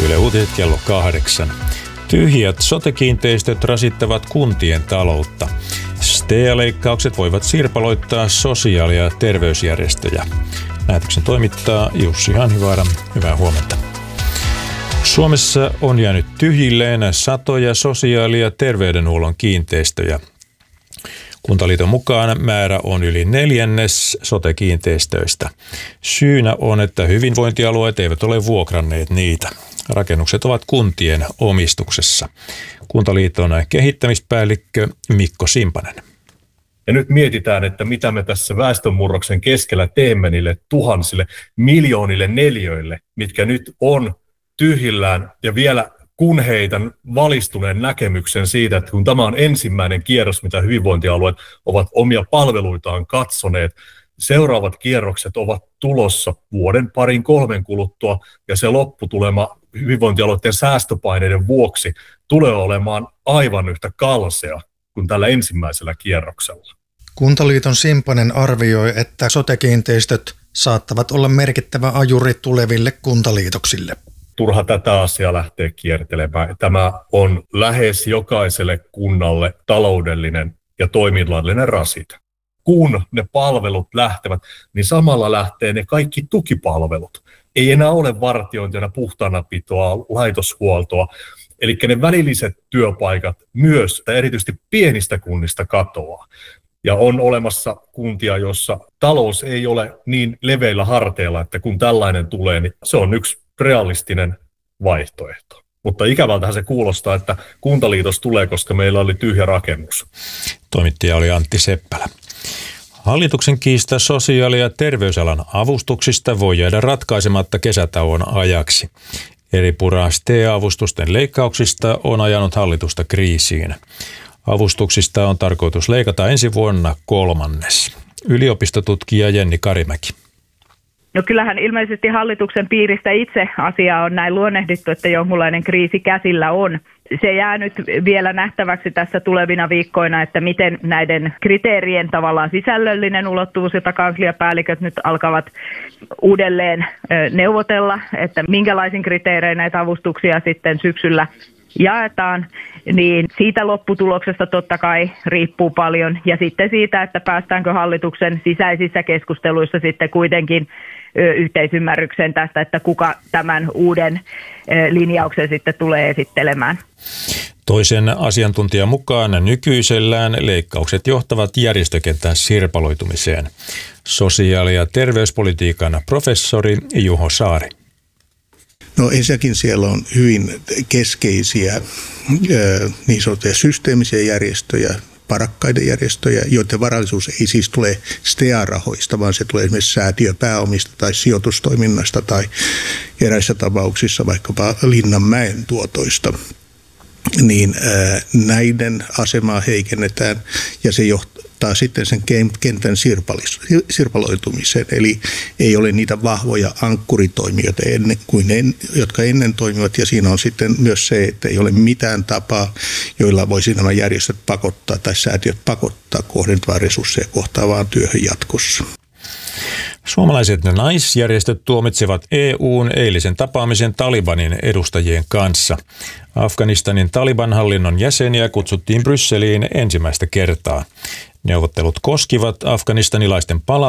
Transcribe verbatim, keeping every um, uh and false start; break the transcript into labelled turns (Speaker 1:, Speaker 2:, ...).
Speaker 1: Yle Uutiset kello kahdeksan. Tyhjät sote-kiinteistöt rasittavat kuntien taloutta. S T E A-leikkaukset voivat sirpaloittaa sosiaali- ja terveysjärjestöjä. Lähetyksen toimittaa Jussi Hanhivaara. Hyvää huomenta. Suomessa on jäänyt tyhjilleen satoja sosiaali- ja terveydenhuollon kiinteistöjä. Kuntaliiton mukaan määrä on yli neljännes sote-kiinteistöistä. Syynä on, että hyvinvointialueet eivät ole vuokranneet niitä. Rakennukset ovat kuntien omistuksessa. Kuntaliiton kehittämispäällikkö Mikko Simpanen.
Speaker 2: Ja nyt mietitään, että mitä me tässä väestönmurroksen keskellä teemme niille tuhansille, miljoonille neliöille, mitkä nyt on tyhjillään, ja vielä kun heitän valistuneen näkemyksen siitä, että kun tämä on ensimmäinen kierros, mitä hyvinvointialueet ovat omia palveluitaan katsoneet, seuraavat kierrokset ovat tulossa vuoden, parin, kolmen kuluttua, ja se lopputulema hyvinvointialueiden säästöpaineiden vuoksi tulee olemaan aivan yhtä kalsea kuin tällä ensimmäisellä kierroksella.
Speaker 3: Kuntaliiton Simpanen arvioi, että sote-kiinteistöt saattavat olla merkittävä ajuri tuleville kuntaliitoksille.
Speaker 2: Turha tätä asiaa lähtee kiertelemään. Tämä on lähes jokaiselle kunnalle taloudellinen ja toiminnallinen rasite. Kun ne palvelut lähtevät, niin samalla lähtee ne kaikki tukipalvelut. Ei enää ole vartiointia, puhtaanapitoa, laitoshuoltoa. Eli ne välilliset työpaikat myös, erityisesti pienistä kunnista katoaa. Ja on olemassa kuntia, jossa talous ei ole niin leveillä harteilla, että kun tällainen tulee, niin se on yksi realistinen vaihtoehto. Mutta ikävältähän se kuulostaa, että kuntaliitos tulee, koska meillä oli tyhjä rakennus.
Speaker 1: Toimittaja oli Antti Seppälä. Hallituksen kiista sosiaali- ja terveysalan avustuksista voi jäädä ratkaisematta kesätauon ajaksi. Eri pura S T E A-avustusten leikkauksista on ajanut hallitusta kriisiin. Avustuksista on tarkoitus leikata ensi vuonna kolmannes. Yliopistotutkija Jenni Karimäki.
Speaker 4: No kyllähän ilmeisesti hallituksen piiristä itse asiaa on näin luonnehdittu, että jonkunlainen kriisi käsillä on. Se jää nyt vielä nähtäväksi tässä tulevina viikkoina, että miten näiden kriteerien tavallaan sisällöllinen ulottuvuus, jota kansliapäälliköt nyt alkavat uudelleen neuvotella, että minkälaisin kriteerein näitä avustuksia sitten syksyllä jaetaan, niin siitä lopputuloksesta totta kai riippuu paljon. Ja sitten siitä, että päästäänkö hallituksen sisäisissä keskusteluissa sitten kuitenkin yhteisymmärrykseen tästä, että kuka tämän uuden linjauksen sitten tulee esittelemään.
Speaker 1: Toisen asiantuntijan mukaan nykyisellään leikkaukset johtavat järjestökentän sirpaloitumiseen. Sosiaali- ja terveyspolitiikan professori Juho Saari.
Speaker 5: No ensinnäkin siellä on hyvin keskeisiä niin sanottuja systeemisiä järjestöjä, parakkaiden järjestöjä, joiden varallisuus ei siis tule S T E A-rahoista, vaan se tulee esimerkiksi säätiöpääomista tai sijoitustoiminnasta tai eräissä tapauksissa vaikkapa Linnanmäen tuotoista. Niin ää, näiden asemaa heikennetään ja se johtaa sitten sen kentän sirpaloitumiseen. Eli ei ole niitä vahvoja ankkuritoimijoita, ennen, kuin en, jotka ennen toimivat, ja siinä on sitten myös se, että ei ole mitään tapaa, joilla voisi nämä järjestöt pakottaa tai säätiöt pakottaa kohdentavaa resursseja kohtaavaan työhön jatkossa.
Speaker 1: Suomalaiset naisjärjestöt tuomitsevat E U:n eilisen tapaamisen Talibanin edustajien kanssa. Afganistanin Taliban-hallinnon jäseniä kutsuttiin Brysseliin ensimmäistä kertaa. Neuvottelut koskivat afganistanilaisten palautumista